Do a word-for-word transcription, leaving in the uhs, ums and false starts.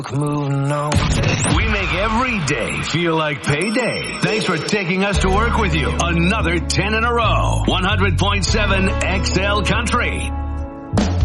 Moving on. We make every day feel like payday. Thanks for taking us to work with you. Another ten in a row. one hundred point seven X L Country.